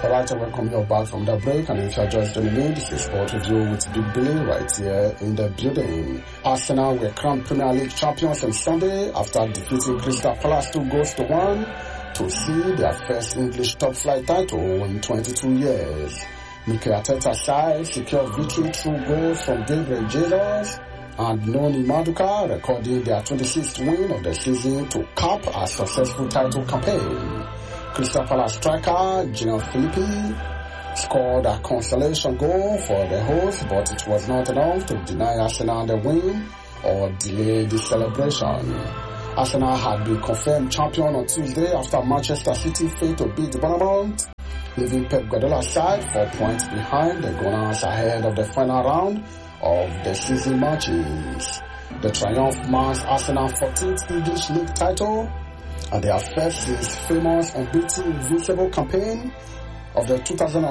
Alright, I welcome you back from the break, and if you're just joining me, this is Sport Review with Big Billy right here in the building. Arsenal were crowned Premier League champions on Sunday after defeating Crystal Palace 2-1 to see their first English top flight title in 22 years. Mikel Arteta's side secured victory through goals from Gabriel Jesus and Noni Maduka, recording their 26th win of the season to cap a successful title campaign. Crystal Palace striker Gino Filippi scored a consolation goal for the hosts, but it was not enough to deny Arsenal the win or delay the celebration. Arsenal had been confirmed champion on Tuesday after Manchester City failed to beat Bournemouth, leaving Pep Guardiola's side 4 points behind the Gunners ahead of the final round of the season matches. The triumph marks Arsenal's 14th English League title and their first since famous unbeaten invincible campaign of the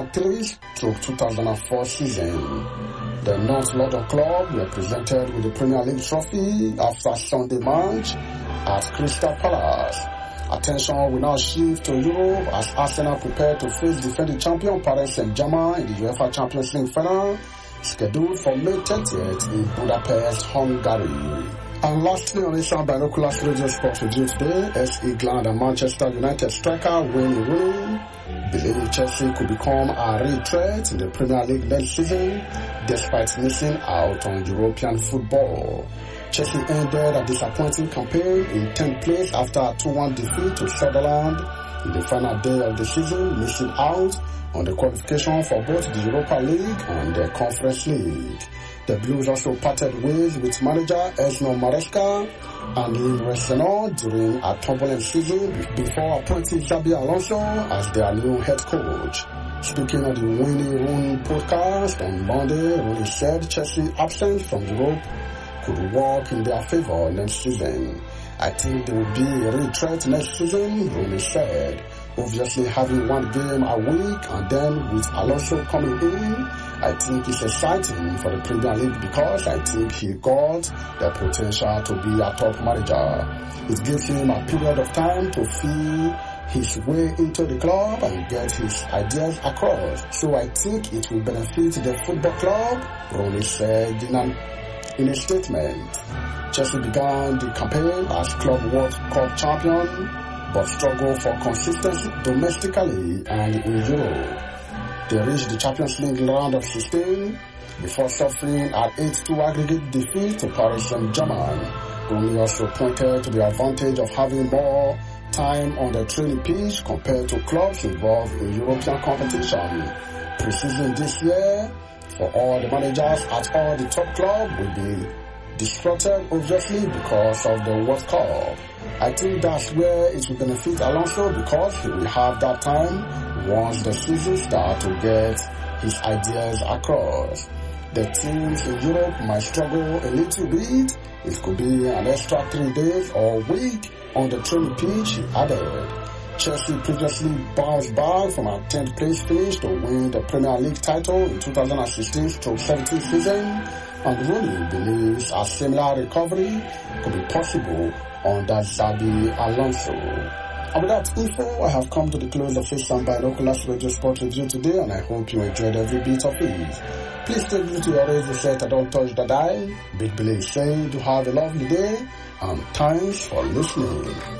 2003-2004 season. The North London club were presented with the Premier League trophy after Sunday match at Crystal Palace. Attention will now shift to Europe as Arsenal prepare to face defending champion Paris Saint-Germain in the UEFA Champions League final, scheduled for May 30th in Budapest, Hungary. And lastly, on Asian Binoculars Radio Sport Review today, AS England and Manchester United striker Wayne Rooney believe Chelsea could become a real threat in the Premier League next season despite missing out on European football. Chelsea ended a disappointing campaign in 10th place after a 2-1 defeat to Sunderland in the final day of the season, missing out on the qualification for both the Europa League and the Conference League. The Blues also parted ways with manager Esno Maresca and Lille Resenor during a turbulent season before appointing Xabi Alonso as their new head coach. Speaking on the Winnie Rooney podcast on Monday, Rooney said Chelsea's absence from Europe could work in their favor next season. I think they will be a real threat next season, Rooney said. Obviously, having one game a week and then with Alonso coming in, I think it's exciting for the Premier League because I think he got the potential to be a top manager. It gives him a period of time to feel his way into the club and get his ideas across. So I think it will benefit the football club, Rooney said in a statement. Chelsea began the campaign as Club World Cup champion, but struggled for consistency domestically and in Europe. They reached the Champions League round of 16 before suffering an 8-2 aggregate defeat to Paris Saint-Germain. Rooney also pointed to the advantage of having more time on the training pitch compared to clubs involved in European competition. Pre-season this year for all the managers at all the top clubs will be disrupted obviously because of the World Cup. I think that's where it will benefit Alonso because he will have that time once the season starts to get his ideas across. The teams in Europe might struggle a little bit. It could be an extra 3 days or week on the training pitch, he added. Chelsea previously bounced back from a 10th place finish to win the Premier League title in 2016-17 season, and Rooney believes a similar recovery could be possible under Xabi Alonso. And with that info, I have come to the close of Asian Binoculars Radio Sport Review today, and I hope you enjoyed every bit of it. Please take me to your radio set and don't touch the dial. Big Billy is saying to have a lovely day, and thanks for listening.